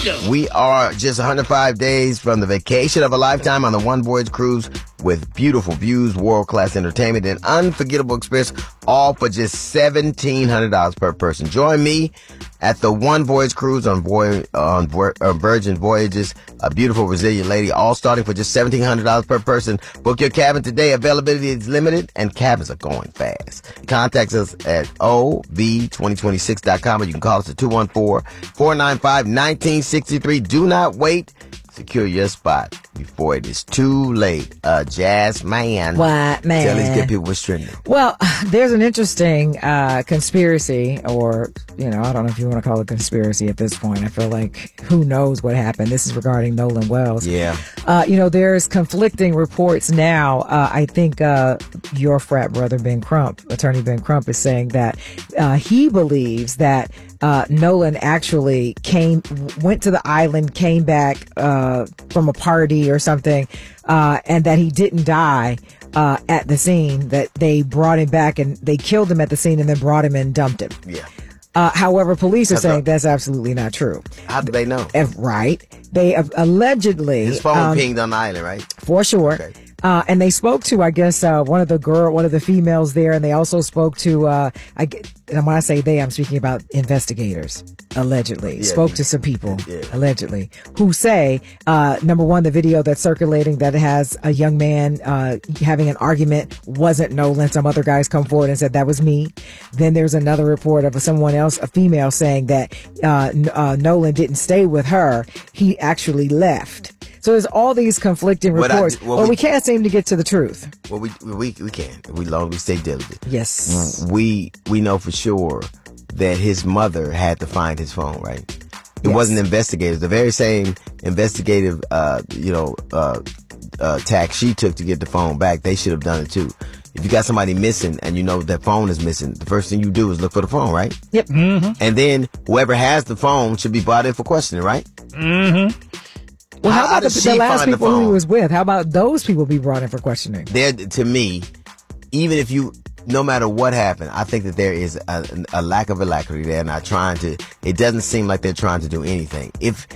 welcome. We are just 105 days from the vacation of a lifetime on the One Voyage cruise with beautiful views, world-class entertainment, and unforgettable experience, all for just $1,700 per person. Join me at the One Voyage cruise on Virgin Voyages. A beautiful, resilient lady, all starting for just $1,700 per person. Book your cabin today. Availability is limited, and cabins are going fast. Contact us at ov2026.com, or you can call us at 214-495-1963. Do not wait. Secure your spot before it is too late. Jazz man. What, man? Tell these good people what's trending. Well, there's an interesting conspiracy, or, I don't know if you want to call it conspiracy at this point. I feel like who knows what happened. This is regarding Nolan Wells. Yeah. There's conflicting reports now. I think your frat brother, Ben Crump, attorney Ben Crump, is saying that he believes that Nolan actually went to the island, came back from a party or something, and that he didn't die at the scene, that they brought him back and they killed him at the scene and then brought him and dumped him. Yeah. However, police are saying that's absolutely not true. How do they know? Right. They allegedly... His phone pinged on the island, right? For sure. Okay. And they spoke to, I guess, one of the females there, and they also spoke to, and when I say they, I'm speaking about investigators, allegedly. Spoke to some people, allegedly, who say, number one, the video that's circulating that has a young man having an argument wasn't Nolan. Some other guys come forward and said that was me. Then there's another report of someone else, a female, saying that Nolan didn't stay with her. He actually left. So there's all these conflicting reports, but we can't seem to get to the truth. Well, we can. We stay diligent. Yes. We know for sure that his mother had to find his phone, right? It wasn't investigators. The very same investigative, tack she took to get the phone back, they should have done it too. If you got somebody missing and you know that phone is missing, the first thing you do is look for the phone, right? Yep. Mm-hmm. And then whoever has the phone should be brought in for questioning, right? Mm-hmm. Well, how about the last people who he was with? How about those people be brought in for questioning? To me, even if no matter what happened, I think that there is a lack of alacrity. They're not trying to. It doesn't seem like they're trying to do anything. If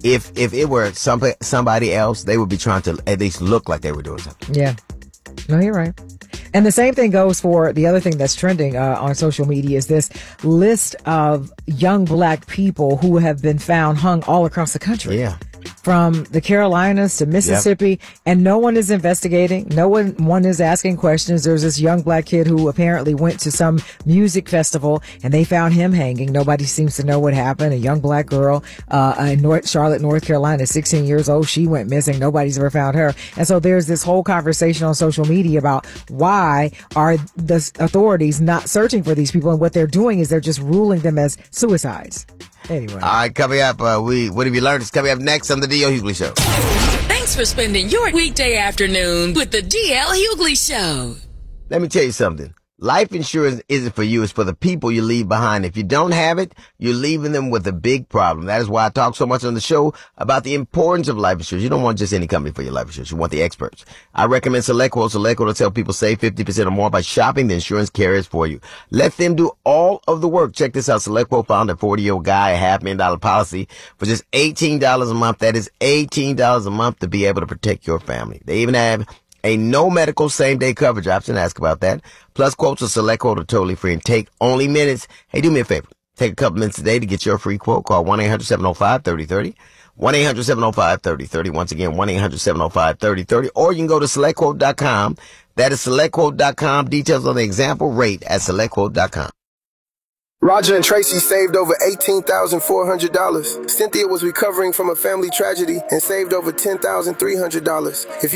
it were somebody else, they would be trying to at least look like they were doing something. Yeah. No, you're right. And the same thing goes for the other thing that's trending on social media is this list of young black people who have been found hung all across the country. Yeah. From the Carolinas to Mississippi, and no one is investigating. No one is asking questions. There's this young black kid who apparently went to some music festival and they found him hanging. Nobody seems to know what happened. A young black girl in Charlotte, North Carolina, 16 years old. She went missing. Nobody's ever found her. And so there's this whole conversation on social media about why are the authorities not searching for these people, and what they're doing is they're just ruling them as suicides. Anyway. All right, coming up, what have you learned? It's coming up next on the D.L. Hughley Show. Thanks for spending your weekday afternoon with the D.L. Hughley Show. Let me tell you something. Life insurance isn't for you. It's for the people you leave behind. If you don't have it, you're leaving them with a big problem. That is why I talk so much on the show about the importance of life insurance. You don't want just any company for your life insurance. You want the experts. I recommend SelectQuote. SelectQuote will help people save 50% or more by shopping the insurance carriers for you. Let them do all of the work. Check this out. SelectQuote found a 40-year-old guy a $500,000 policy for just $18 a month. That is $18 a month to be able to protect your family. They even have a no medical same day coverage option. Ask about that. Plus, quotes with SelectQuote are totally free and take only minutes. Hey, do me a favor. Take a couple minutes today to get your free quote. Call 1-800-705-3030. 1-800-705-3030. Once again, 1-800-705-3030. Or you can go to SelectQuote.com. That is SelectQuote.com. Details on the example rate at SelectQuote.com. Roger and Tracy saved over $18,400. Cynthia was recovering from a family tragedy and saved over $10,300. If